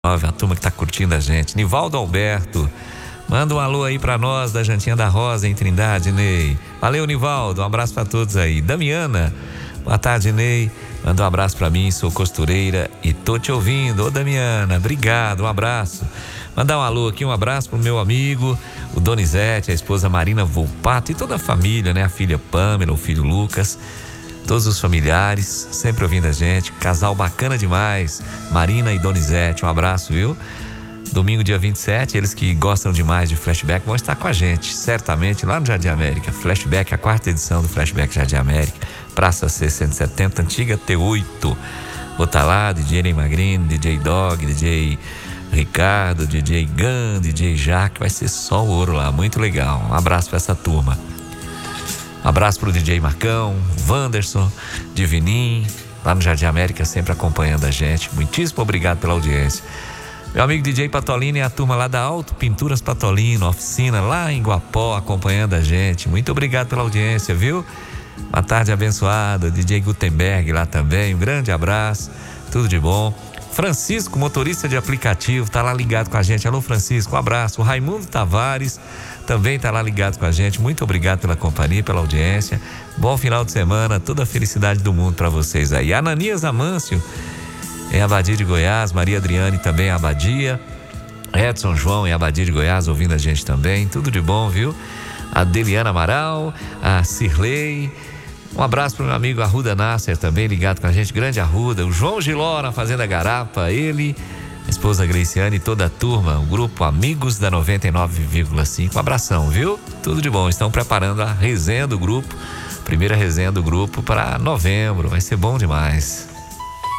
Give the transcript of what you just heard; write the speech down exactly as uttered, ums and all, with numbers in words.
A turma que tá curtindo a gente. Nivaldo Alberto, manda um alô aí pra nós da Jantinha da Rosa em Trindade, Ney. Valeu, Nivaldo, um abraço pra todos aí. Damiana, boa tarde, Ney. Manda um abraço pra mim, sou costureira e tô te ouvindo. Ô, Damiana, obrigado, um abraço. Mandar um alô aqui, um abraço pro meu amigo, o Donizete, a esposa Marina Volpato e toda a família, né? A filha Pamela, o filho Lucas. Todos os familiares, sempre ouvindo a gente. Casal bacana demais. Marina e Donizete, um abraço, viu? Domingo, dia vinte e sete, eles que gostam demais de Flashback vão estar com a gente, certamente, lá no Jardim América. Flashback, a quarta edição do Flashback Jardim América. Praça C cento e setenta, antiga T oito. Vou estar lá, D J Ney Magrini, D J Dog, D J Ricardo, D J Gun, D J Jaque. Vai ser só ouro lá, muito legal. Um abraço para essa turma. Um abraço pro D J Marcão, Wanderson, Divinim, lá no Jardim América, sempre acompanhando a gente. Muitíssimo obrigado pela audiência. Meu amigo D J Patolino e a turma lá da Auto Pinturas Patolino, oficina lá em Guapó, acompanhando a gente. Muito obrigado pela audiência, viu? Uma tarde abençoada. D J Gutenberg lá também, um grande abraço, tudo de bom. Francisco, motorista de aplicativo, tá lá ligado com a gente. Alô, Francisco, um abraço. O Raimundo Tavares também tá lá ligado com a gente. Muito obrigado pela companhia, pela audiência. Bom final de semana, toda a felicidade do mundo para vocês aí. Ananias Amâncio, em Abadia de Goiás. Maria Adriane também em Abadia. Edson João em Abadia de Goiás, ouvindo a gente também. Tudo de bom, viu? A Deliana Amaral, a Cirlei. Um abraço para o meu amigo Arruda Nasser, também ligado com a gente, grande Arruda. O João Giló na Fazenda Garapa, ele, a esposa Gleiciane e toda a turma, o grupo Amigos da noventa e nove vírgula cinco. Um abração, viu? Tudo de bom. Estão preparando a resenha do grupo, primeira resenha do grupo para novembro. Vai ser bom demais.